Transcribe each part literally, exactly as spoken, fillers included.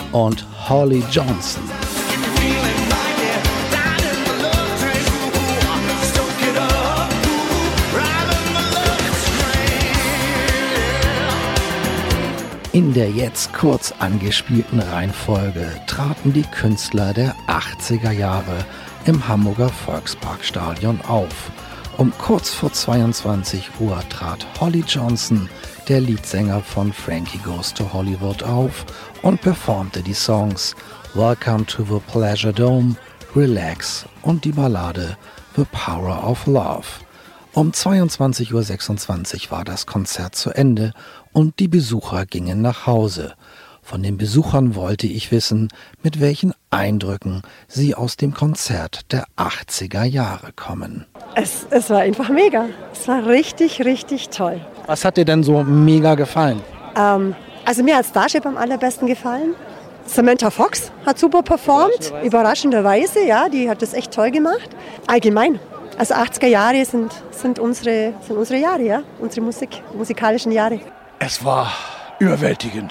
und Holly Johnson. In der jetzt kurz angespielten Reihenfolge traten die Künstler der achtziger Jahre im Hamburger Volksparkstadion auf. Um kurz vor zweiundzwanzig Uhr trat Holly Johnson, der Leadsänger von Frankie Goes to Hollywood, auf und performte die Songs Welcome to the Pleasure Dome, Relax und die Ballade The Power of Love. Um zweiundzwanzig Uhr sechsundzwanzig war das Konzert zu Ende und die Besucher gingen nach Hause. Von den Besuchern wollte ich wissen, mit welchen Eindrücken sie aus dem Konzert der achtziger Jahre kommen. Es, es war einfach mega. Es war richtig, richtig toll. Was hat dir denn so mega gefallen? Ähm, also mir hat Starship am allerbesten gefallen. Samantha Fox hat super performt, überraschenderweise, ja, die hat das echt toll gemacht. Allgemein. Also achtziger Jahre sind, sind, unsere, sind unsere Jahre, ja, unsere Musik, musikalischen Jahre. Es war überwältigend.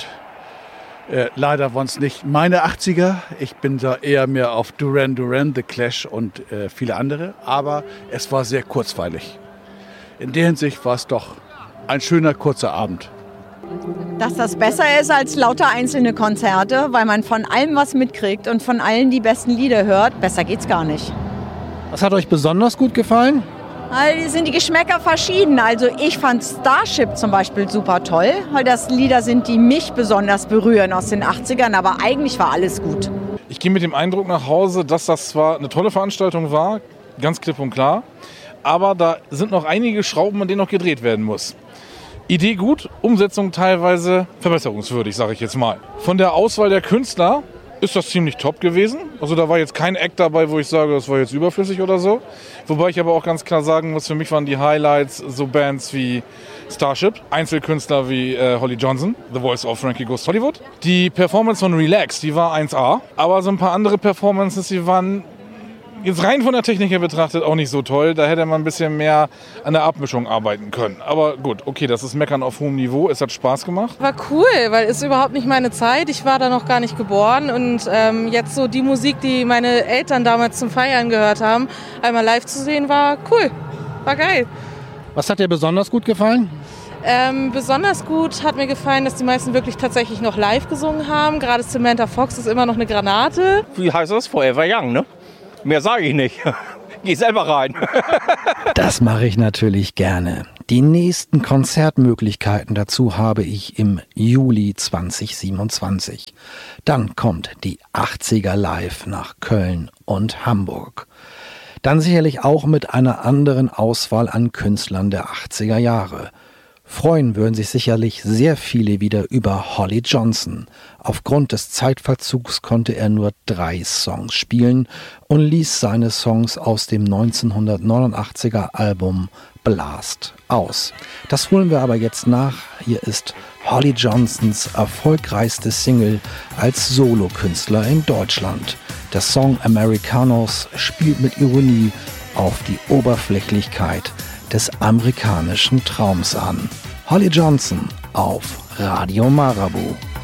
Äh, leider waren es nicht meine achtziger. Ich bin da eher mehr auf Duran Duran, The Clash und äh, viele andere. Aber es war sehr kurzweilig. In der Hinsicht war es doch ein schöner, kurzer Abend. Dass das besser ist als lauter einzelne Konzerte, weil man von allem was mitkriegt und von allen die besten Lieder hört. Besser geht's gar nicht. Was hat euch besonders gut gefallen? Also sind die Geschmäcker verschieden. Also ich fand Starship zum Beispiel super toll, weil das Lieder sind, die mich besonders berühren aus den achtzigern, aber eigentlich war alles gut. Ich gehe mit dem Eindruck nach Hause, dass das zwar eine tolle Veranstaltung war, ganz klipp und klar, aber da sind noch einige Schrauben, an denen noch gedreht werden muss. Idee gut, Umsetzung teilweise verbesserungswürdig, sage ich jetzt mal. Von der Auswahl der Künstler ist das ziemlich top gewesen. Also da war jetzt kein Act dabei, wo ich sage, das war jetzt überflüssig oder so. Wobei ich aber auch ganz klar sagen muss, für mich waren die Highlights so Bands wie Starship, Einzelkünstler wie äh, Holly Johnson, The Voice of Frankie Goes to Hollywood. Die Performance von Relax, die war eins A. Aber so ein paar andere Performances, die waren jetzt rein von der Technik her betrachtet auch nicht so toll. Da hätte man ein bisschen mehr an der Abmischung arbeiten können. Aber gut, okay, das ist Meckern auf hohem Niveau. Es hat Spaß gemacht. War cool, weil es überhaupt nicht meine Zeit. Ich war da noch gar nicht geboren. Und ähm, jetzt so die Musik, die meine Eltern damals zum Feiern gehört haben, einmal live zu sehen, war cool. War geil. Was hat dir besonders gut gefallen? Ähm, besonders gut hat mir gefallen, dass die meisten wirklich tatsächlich noch live gesungen haben. Gerade Samantha Fox ist immer noch eine Granate. Wie heißt das? Forever Young, ne? Mehr sage ich nicht. Geh selber rein. Das mache ich natürlich gerne. Die nächsten Konzertmöglichkeiten dazu habe ich im Juli zweitausendsiebenundzwanzig. Dann kommt die achtziger Live nach Köln und Hamburg. Dann sicherlich auch mit einer anderen Auswahl an Künstlern der achtziger Jahre. Freuen würden sich sicherlich sehr viele wieder über Holly Johnson. Aufgrund des Zeitverzugs konnte er nur drei Songs spielen und ließ seine Songs aus dem neunzehnhundertneunundachtziger Album Blast aus. Das holen wir aber jetzt nach. Hier ist Holly Johnsons erfolgreichste Single als Solokünstler in Deutschland. Der Song Americanos spielt mit Ironie auf die Oberflächlichkeit des amerikanischen Traums an. Holly Johnson auf Radio Marabout.